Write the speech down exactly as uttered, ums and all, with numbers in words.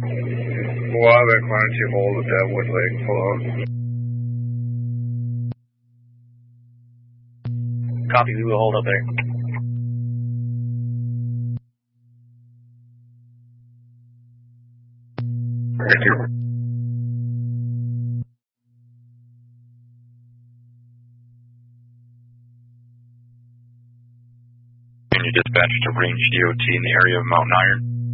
Waback, why don't you hold at that Wood Lake flow? Copy, we will hold up there. Thank you. Can you dispatch to range D O T in the area of Mountain Iron?